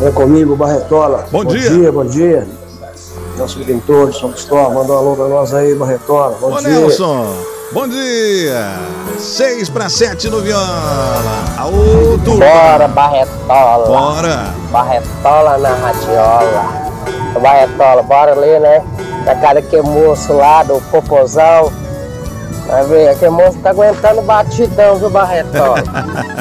Vem comigo, Barretola. Bom dia. Bom dia. Nosso pintor de São Cristóvão, manda um alô pra nós aí, Barretola. Bom dia. Nelson, bom dia. 6-7 no Viola. Aô, turma. Bora, Barretola. Bora. Barretola na radiola. Barretola, bora ali, né? Na cara que moço lá do Popozão. Vai ver, aquele moço tá aguentando batidão, viu, Barretola?